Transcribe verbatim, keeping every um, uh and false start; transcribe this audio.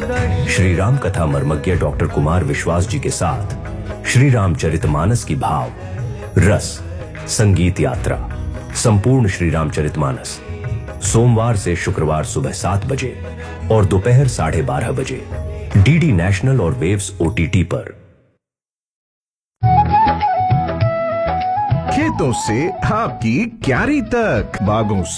श्री राम कथा मर्मज्ञ डॉक्टर कुमार विश्वास जी के साथ श्री रामचरितमानस की भाव रस संगीत यात्रा संपूर्ण श्री रामचरितमानस सोमवार से शुक्रवार सुबह सात बजे और दोपहर साढ़े बारह बजे डीडी नेशनल और वेव्स ओटीटी पर। खेतों से आपकी क्यारी तक, बागों